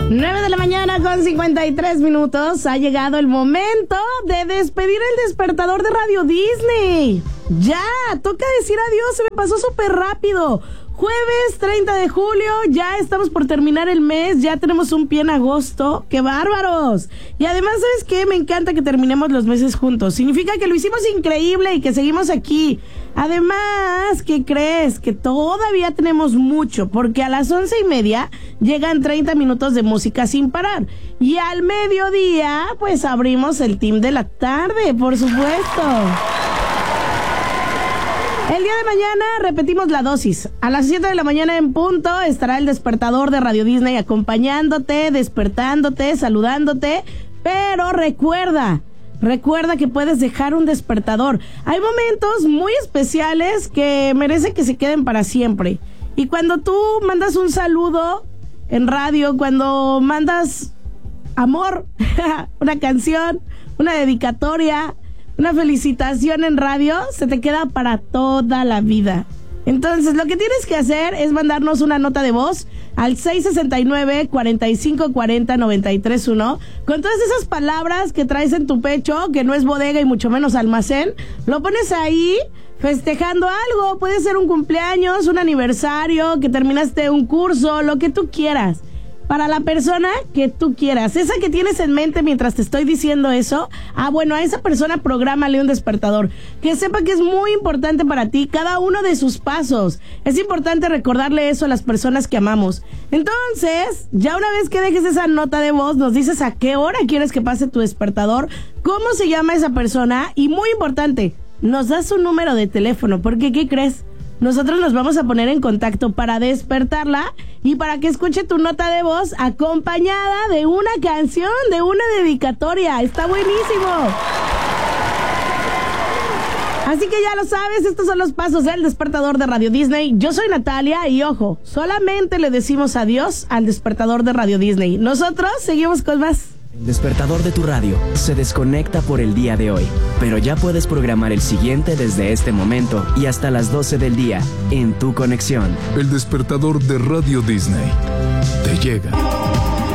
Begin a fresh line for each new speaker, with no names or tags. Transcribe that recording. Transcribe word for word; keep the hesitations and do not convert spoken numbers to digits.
nueve de la mañana con cincuenta y tres minutos. Ha llegado el momento de despedir el despertador de Radio Disney. Ya, toca decir adiós, se me pasó súper rápido. Jueves treinta de julio, ya estamos por terminar el mes, ya tenemos un pie en agosto. ¡Qué bárbaros! Y además, ¿sabes qué? Me encanta que terminemos los meses juntos. Significa que lo hicimos increíble y que seguimos aquí. Además, ¿qué crees? Que todavía tenemos mucho, porque a las once y media llegan treinta minutos de música sin parar. Y al mediodía, pues abrimos el team de la tarde, por supuesto. El día de mañana repetimos la dosis. A las siete de la mañana en punto estará el despertador de Radio Disney acompañándote, despertándote, saludándote. Pero recuerda, recuerda que puedes dejar un despertador. Hay momentos muy especiales que merecen que se queden para siempre. Y cuando tú mandas un saludo en radio, cuando mandas amor, una canción, una dedicatoria, una felicitación en radio, se te queda para toda la vida. Entonces, lo que tienes que hacer es mandarnos una nota de voz al seis sesenta y nueve, cuarenta y cinco cuarenta, noventa y tres uno con todas esas palabras que traes en tu pecho, que no es bodega y mucho menos almacén. Lo pones ahí festejando algo. Puede ser un cumpleaños, un aniversario, que terminaste un curso, lo que tú quieras. Para la persona que tú quieras, esa que tienes en mente mientras te estoy diciendo eso, ah, bueno, a esa persona prográmale un despertador. Que sepa que es muy importante para ti cada uno de sus pasos. Es importante recordarle eso a las personas que amamos. Entonces, ya una vez que dejes esa nota de voz, nos dices a qué hora quieres que pase tu despertador, cómo se llama esa persona y, muy importante, nos das su número de teléfono, porque ¿qué crees? Nosotros nos vamos a poner en contacto para despertarla y para que escuche tu nota de voz acompañada de una canción, de una dedicatoria. ¡Está buenísimo! Así que ya lo sabes, estos son los pasos del despertador de Radio Disney. Yo soy Natalia y, ojo, solamente le decimos adiós al despertador de Radio Disney. Nosotros seguimos con más.
El despertador de tu radio se desconecta por el día de hoy, pero ya puedes programar el siguiente desde este momento y hasta las doce del día en tu conexión.
El despertador de Radio Disney te llega.